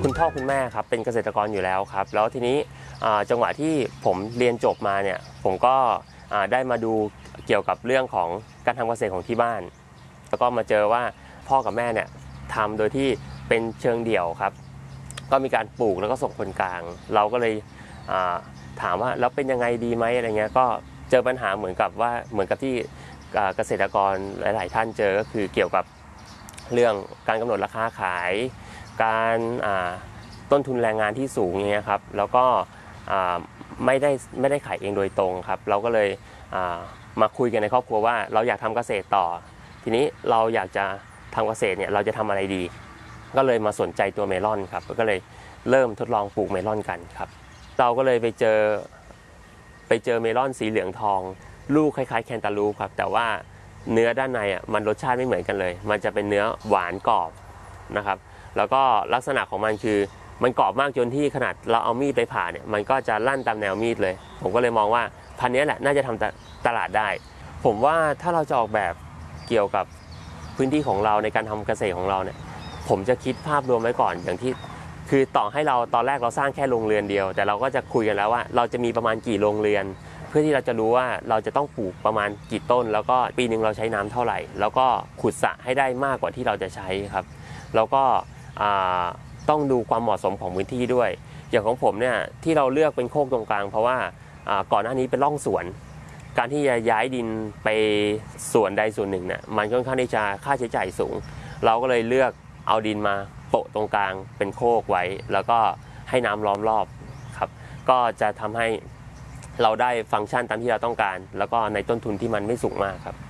คุณพ่อคุณแม่ครับเป็นเกษตรกรอยู่แล้วครับแล้วทีนี้จังหวะที่ผมเรียนจบมาเนี่ยผมก็ได้มาดูเกี่ยวกับเรื่องของการทำเกษตรของที่บ้านแล้วก็มาเจอว่าพ่อกับแม่เนี่ยทำโดยที่เป็นเชิงเดี่ยวครับก็มีการปลูกแล้วก็ส่งคนกลางเราก็เลยถามว่าแล้วเป็นยังไงดีไหมอะไรเงี้ยก็เจอปัญหาเหมือนกับที่เกษตรกรหลายๆท่านเจอก็คือเกี่ยวกับเรื่องการกำหนดราคาขายการต้นทุนแรงงานที่สูงอย่างเงี้ยครับแล้วก็ไม่ได้ขายเองโดยตรงครับเราก็เลยมาคุยกันในครอบครัวว่าเราอยากทำเกษตรต่อทีนี้เราอยากจะทำเกษตรเนี่ยเราจะทำอะไรดีก็เลยมาสนใจตัวเมลอนครับก็เลยเริ่มทดลองปลูกเมลอนกันครับเราก็เลยไปเจอเมลอนสีเหลืองทองลูกคล้ายๆแคนตาลูปครับแต่ว่าเนื้อด้านในมันรสชาติไม่เหมือนกันเลยมันจะเป็นเนื้อหวานกรอบนะครับแล้วก็ลักษณะของมันคือมันกรอบมากจนที่ขนาดเราเอามีดไปผ่าเนี่ยมันก็จะลั่นตามแนวมีดเลยผมก็เลยมองว่าพันธุ์นี้แหละน่าจะทำตลาดได้ผมว่าถ้าเราจะออกแบบเกี่ยวกับพื้นที่ของเราในการทำเกษตรของเราเนี่ยผมจะคิดภาพรวมไว้ก่อนอย่างที่คือต่อให้เราตอนแรกเราสร้างแค่โรงเรือนเดียวแต่เราก็จะคุยกันแล้วว่าเราจะมีประมาณกี่โรงเรือนเพื่อที่เราจะรู้ว่าเราจะต้องปลูกประมาณกี่ต้นแล้วก็ปีนึงเราใช้น้ำเท่าไหร่แล้วก็ขุดสระให้ได้มากกว่าที่เราจะใช้ครับแล้วก็ต้องดูความเหมาะสมของพื้นที่ด้วยอย่างของผมเนี่ยที่เราเลือกเป็นโคกตรงกลางเพราะว่าก่อนหน้านี้เป็นร่องสวนการที่จะย้ายดินไปส่วนใดส่วนหนึ่งเนี่ยมันค่อนข้างที่จะค่าใช้จ่ายสูงเราก็เลยเลือกเอาดินมาโปะตรงกลางเป็นโคกไว้แล้วก็ให้น้ำล้อมรอบครับก็จะทำให้เราได้ฟังก์ชันตามที่เราต้องการแล้วก็ในต้นทุนที่มันไม่สูงมากครับ